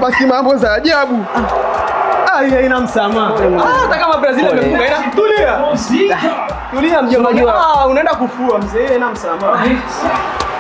pasi mambo za ajabu. Haina msamaha. Hata kama Brazil imefunga ina tulia. Tulia mjomba. Unaenda kufua mzee, haina msamaha.